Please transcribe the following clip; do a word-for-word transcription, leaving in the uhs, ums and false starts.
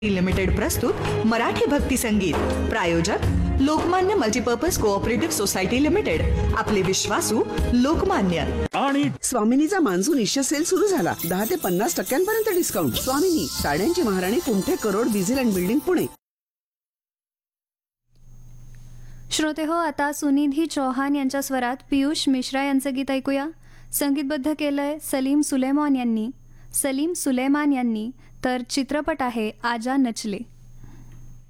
Limited प्रस्तुत मराठी भक्ती संगीत. प्रायोजक Lokmanya multipurpose cooperative society limited. आपले विश्वासू लोकमान्य. आणि स्वामिनीचा मान्सून इश्य सेल सुरू झाला. दहा ते पन्नास टक्क्यांपर्यंत डिस्काउंट. स्वामिनी, साड्यांची महाराणी, कुंठे crore diesel and building Pune. श्रोते हो, आता सुनिधी चौहान यांच्या स्वरात पियुष मिश्रा यांचं गीत ऐकूया. संगीतबद्ध केलंय सलीम सुलेमान यांनी सलीम सुलेमान यांनी तर चित्रपट आहे आजा नचले.